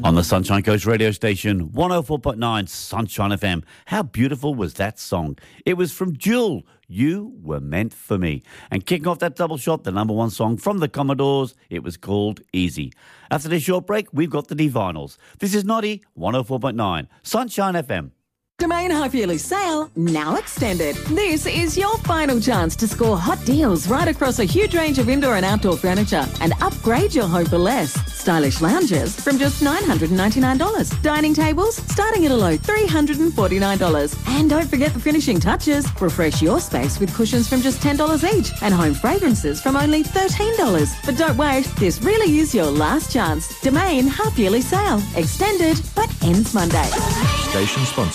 On the Sunshine Coast radio station, 104.9 Sunshine FM. How beautiful was that song? It was from Jewel, You Were Meant For Me. And kicking off that double shot, the number one song from the Commodores, it was called Easy. After this short break, we've got the D-Vinyls. This is Noddy, 104.9 Sunshine FM. Domain half-yearly sale now extended. This is your final chance to score hot deals right across a huge range of indoor and outdoor furniture and upgrade your home for less. Stylish lounges from just $999. Dining tables starting at a low $349. And don't forget the finishing touches. Refresh your space with cushions from just $10 each and home fragrances from only $13. But don't wait, this really is your last chance. Domain half-yearly sale. Extended but ends Monday. Station sponsor.